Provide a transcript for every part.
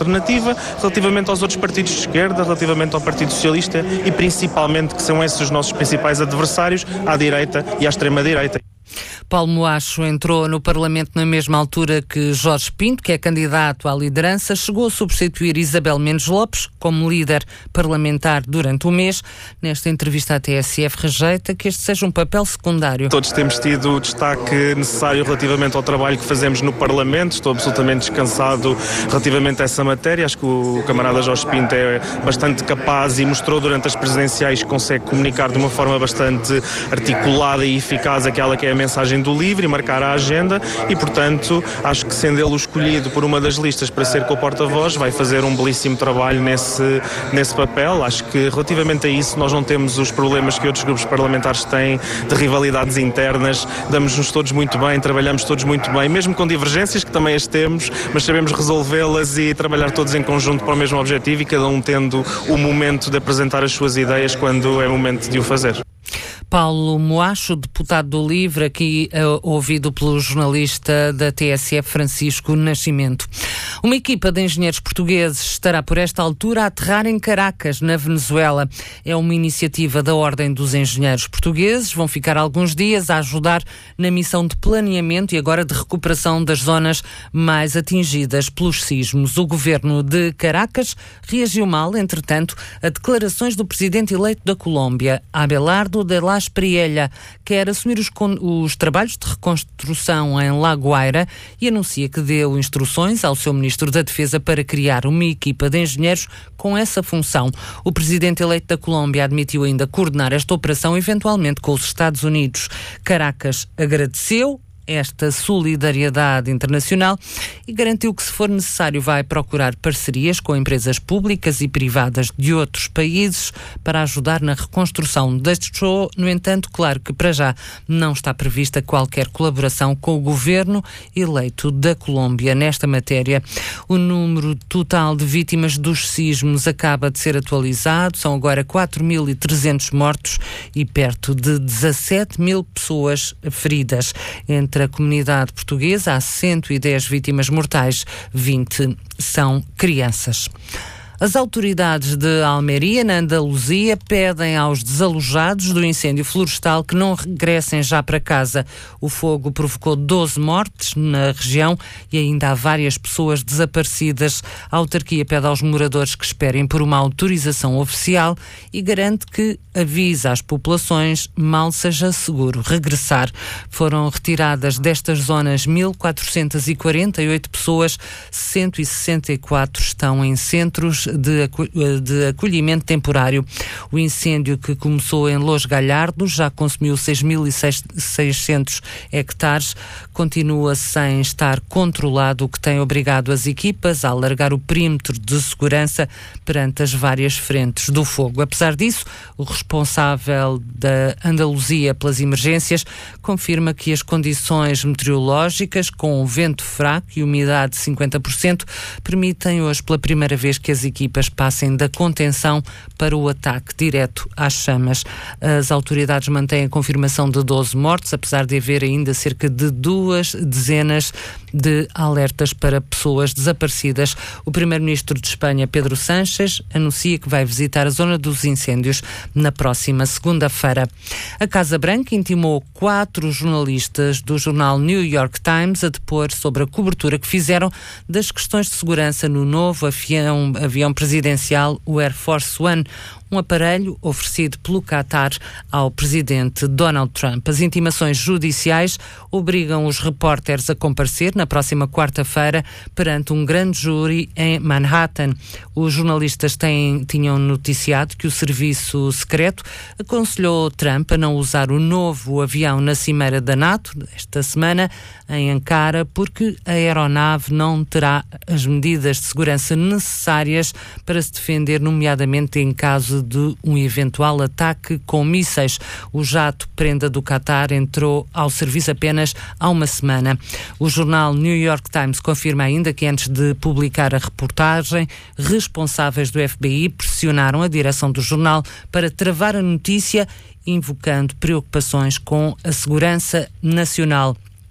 Alternativa, relativamente aos outros partidos de esquerda, relativamente ao Partido Socialista e principalmente, que são esses os nossos principais adversários, à direita e à extrema-direita. Paulo Moacho entrou no Parlamento na mesma altura que Jorge Pinto, que é candidato à liderança, chegou a substituir Isabel Mendes Lopes como líder parlamentar durante o mês. Nesta entrevista à TSF, rejeita que este seja um papel secundário. Todos temos tido o destaque necessário relativamente ao trabalho que fazemos no Parlamento. Estou absolutamente descansado relativamente a essa matéria. Acho que o camarada Jorge Pinto é bastante capaz e mostrou durante as presidenciais que consegue comunicar de uma forma bastante articulada e eficaz aquela que é a mensagem do LIVRE e marcar a agenda e, portanto, acho que sendo ele o escolhido por uma das listas para ser co-porta-voz, vai fazer um belíssimo trabalho nesse papel. Acho que relativamente a isso nós não temos os problemas que outros grupos parlamentares têm de rivalidades internas, damos-nos todos muito bem, trabalhamos todos muito bem, mesmo com divergências que também as temos, mas sabemos resolvê-las e trabalhar todos em conjunto para o mesmo objetivo e cada um tendo o momento de apresentar as suas ideias quando é o momento de o fazer. Paulo Moacho, deputado do LIVRE, aqui ouvido pelo jornalista da TSF, Francisco Nascimento. Uma equipa de engenheiros portugueses estará por esta altura a aterrar em Caracas, na Venezuela. É uma iniciativa da Ordem dos Engenheiros Portugueses. Vão ficar alguns dias a ajudar na missão de planeamento e agora de recuperação das zonas mais atingidas pelos sismos. O governo de Caracas reagiu mal, entretanto, a declarações do presidente eleito da Colômbia, Abelardo de la Espriella, quer assumir os trabalhos de reconstrução em La Guaira e anuncia que deu instruções ao seu ministro da Defesa para criar uma equipa de engenheiros com essa função. O presidente eleito da Colômbia admitiu ainda coordenar esta operação eventualmente com os Estados Unidos. Caracas agradeceu esta solidariedade internacional e garantiu que, se for necessário, vai procurar parcerias com empresas públicas e privadas de outros países para ajudar na reconstrução. Deixou, no entanto, claro que para já não está prevista qualquer colaboração com o governo eleito da Colômbia nesta matéria. O número total de vítimas dos sismos acaba de ser atualizado. São agora 4.300 mortos e perto de 17.000 pessoas feridas. Entre a comunidade portuguesa há 110 vítimas mortais, 20 são crianças. As autoridades de Almeria, na Andaluzia, pedem aos desalojados do incêndio florestal que não regressem já para casa. O fogo provocou 12 mortes na região e ainda há várias pessoas desaparecidas. A autarquia pede aos moradores que esperem por uma autorização oficial e garante que avisa às populações mal seja seguro regressar. Foram retiradas destas zonas 1.448 pessoas, 164 estão em centros de acolhimento temporário. O incêndio, que começou em Los Galhardos, já consumiu 6.600 hectares, continua sem estar controlado, o que tem obrigado as equipas a alargar o perímetro de segurança perante as várias frentes do fogo. Apesar disso, o responsável da Andaluzia pelas emergências confirma que as condições meteorológicas, com o vento fraco e umidade de 50%, permitem hoje pela primeira vez que as equipas passem da contenção para o ataque direto às chamas. As autoridades mantêm a confirmação de 12 mortes, apesar de haver ainda cerca de 2 dezenas de alertas para pessoas desaparecidas. O primeiro-ministro de Espanha, Pedro Sánchez, anuncia que vai visitar a zona dos incêndios na próxima segunda-feira. A Casa Branca intimou 4 jornalistas do jornal New York Times a depor sobre a cobertura que fizeram das questões de segurança no novo avião presidencial, o Air Force One, um aparelho oferecido pelo Qatar ao presidente Donald Trump. As intimações judiciais obrigam os repórteres a comparecer na próxima quarta-feira perante um grande júri em Manhattan. Os jornalistas tinham noticiado que o serviço secreto aconselhou Trump a não usar o novo avião na cimeira da NATO esta semana em Ankara, porque a aeronave não terá as medidas de segurança necessárias para se defender, nomeadamente em caso de um eventual ataque com mísseis. O jato prenda do Qatar entrou ao serviço apenas há uma semana. O jornal New York Times confirma ainda que, antes de publicar a reportagem, responsáveis do FBI pressionaram a direção do jornal para travar a notícia, invocando preocupações com a segurança nacional.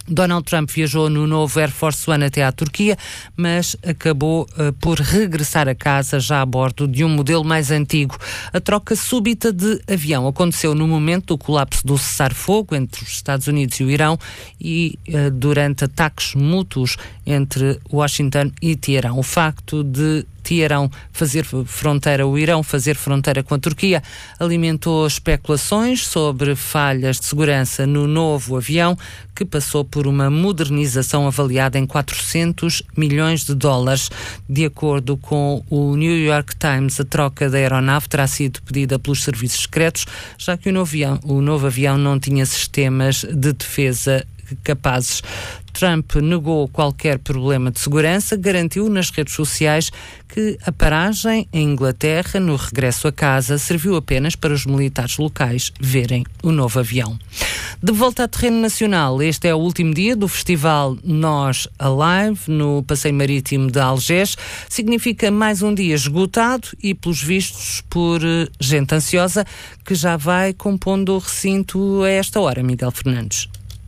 Donald Trump viajou no novo Air Force One até à Turquia, mas acabou por regressar a casa já a bordo de um modelo mais antigo. A troca súbita de avião aconteceu no momento do colapso do cessar-fogo entre os Estados Unidos e o Irão e durante ataques mútuos entre Washington e Teherão. O facto de o Irão fazer fronteira com a Turquia alimentou especulações sobre falhas de segurança no novo avião, que passou por uma modernização avaliada em 400 milhões de dólares. De acordo com o New York Times, a troca da aeronave terá sido pedida pelos serviços secretos, já que o novo avião não tinha sistemas de defesa capazes. Trump negou qualquer problema de segurança, garantiu nas redes sociais que a paragem em Inglaterra, no regresso a casa, serviu apenas para os militares locais verem o novo avião. De volta a terreno nacional, este é o último dia do festival Nós Alive, no Passeio Marítimo de Algés. Significa mais um dia esgotado e, pelos vistos, por gente ansiosa que já vai compondo o recinto a esta hora. Miguel Fernandes.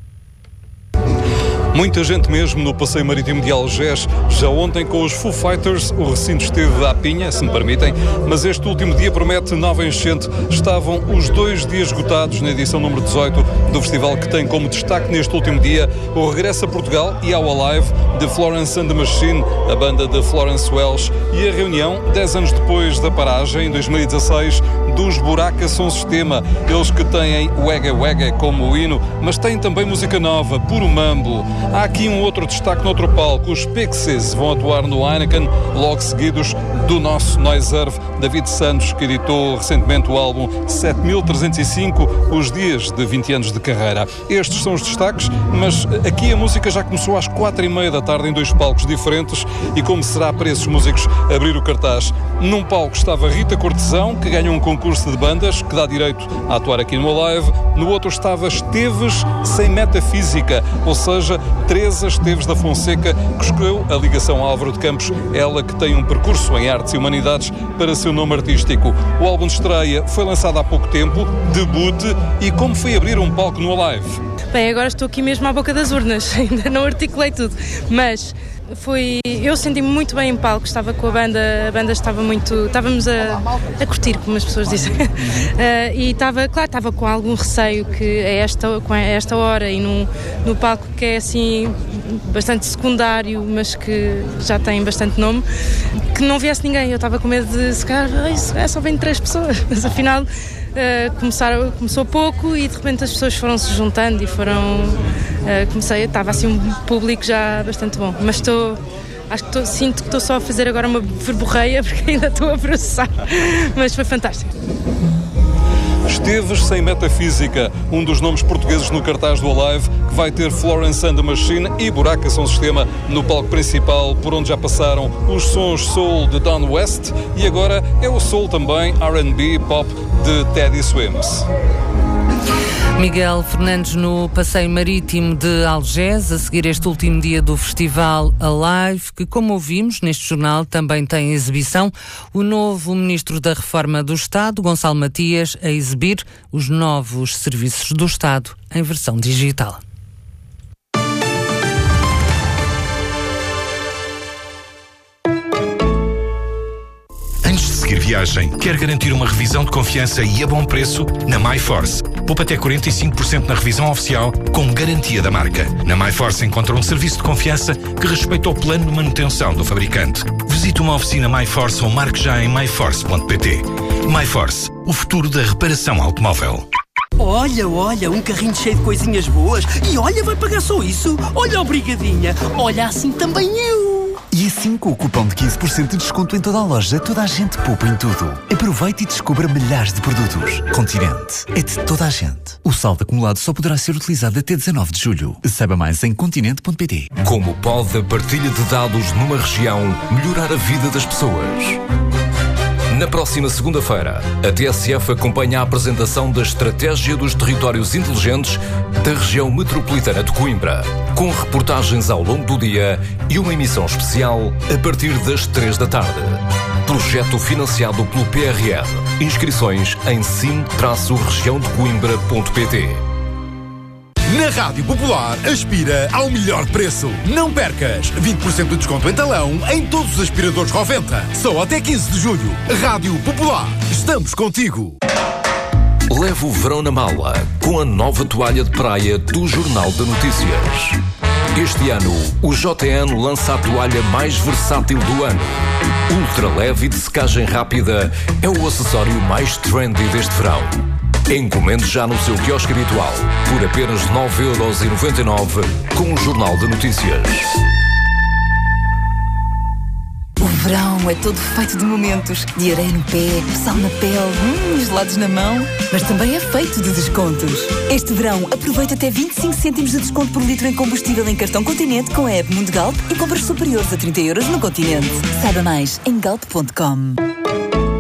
Muita gente mesmo no Passeio Marítimo de Algés. Já ontem com os Foo Fighters o recinto esteve à pinha, se me permitem, mas este último dia promete nova enchente. Estavam os 2 dias esgotados na edição número 18 do festival, que tem como destaque neste último dia o regresso a Portugal e ao Alive de Florence and the Machine, a banda de Florence Welch, e a reunião, 10 anos depois da paragem, em 2016, dos Buraca Som Sistema. Eles que têm Wega Wega como hino, mas têm também música nova, Puro Mambo. Há aqui um outro destaque no outro palco. Os Pixies vão atuar no Heineken, logo seguidos do nosso Noiserve, David Santos, que editou recentemente o álbum 7305, os dias de 20 anos de carreira. Estes são os destaques, mas aqui a música já começou às 4h30 da tarde em 2 palcos diferentes, e como será para esses músicos abrir o cartaz? Num palco estava Rita Cortesão, que ganha um concurso de bandas que dá direito a atuar aqui no Alive. No outro estava Esteves sem metafísica, ou seja, Teresa Esteves da Fonseca, que escolheu a ligação Álvaro de Campos, ela que tem um percurso em artes e humanidades para seu nome artístico. O álbum de estreia foi lançado há pouco tempo, debut, e como foi abrir um palco no Alive? Bem, agora estou aqui mesmo à boca das urnas, ainda não articulei tudo, mas eu senti-me muito bem em palco, estava com a banda estávamos a curtir, como as pessoas dizem, e estava com algum receio que a esta hora e no palco que é assim bastante secundário, mas que já tem bastante nome, que não viesse ninguém. Eu estava com medo de, se calhar, só vem 3 pessoas, mas afinal começou pouco e de repente as pessoas foram-se juntando e estava assim um público já bastante bom, mas sinto que estou só a fazer agora uma verborreia porque ainda estou a processar, mas foi fantástico. Esteves sem metafísica, um dos nomes portugueses no cartaz do Alive, que vai ter Florence and the Machine e Buraca Som Sistema no palco principal, por onde já passaram os sons soul de Don West e agora é o soul também, R&B, pop de Teddy Swims. Miguel Fernandes no Passeio Marítimo de Algés, a seguir este último dia do Festival Alive, que, como ouvimos neste jornal, também tem exibição. O novo Ministro da Reforma do Estado, Gonçalo Matias, a exibir os novos serviços do Estado em versão digital. Antes de seguir viagem, quer garantir uma revisão de confiança e a bom preço? Na MyForce. Poupa até 45% na revisão oficial, com garantia da marca. Na MyForce encontra um serviço de confiança que respeita o plano de manutenção do fabricante. Visite uma oficina MyForce ou marque já em myforce.pt. MyForce, o futuro da reparação automóvel. Olha, um carrinho cheio de coisinhas boas. E olha, vai pagar só isso. Olha a brigadinha. Olha, assim também eu. E assim, com o cupom de 15% de desconto em toda a loja, toda a gente poupa em tudo. Aproveite e descubra milhares de produtos. Continente. É de toda a gente. O saldo acumulado só poderá ser utilizado até 19 de julho. Saiba mais em continente.pt. Como pode a partilha de dados numa região melhorar a vida das pessoas? Na próxima segunda-feira, a TSF acompanha a apresentação da Estratégia dos Territórios Inteligentes da região metropolitana de Coimbra, com reportagens ao longo do dia e uma emissão especial a partir das 3 da tarde. Projeto financiado pelo PRR. Inscrições em sim-regiãodecoimbra.pt. Na Rádio Popular, aspira ao melhor preço. Não percas 20% de desconto em talão em todos os aspiradores Roventa. Só até 15 de julho. Rádio Popular, estamos contigo. Leve o verão na mala com a nova toalha de praia do Jornal de Notícias. Este ano, o JN lança a toalha mais versátil do ano. Ultra leve e de secagem rápida é o acessório mais trendy deste verão. Encomende já no seu quiosque habitual por apenas 9,99€ com o Jornal de Notícias. O verão é todo feito de momentos, de areia no pé, sal na pele, gelados na mão, mas também é feito de descontos. Este verão, aproveita até 25 cêntimos de desconto por litro em combustível em cartão Continente com a app Mundo Galp e compras superiores a 30€ no Continente. Saiba mais em galp.com.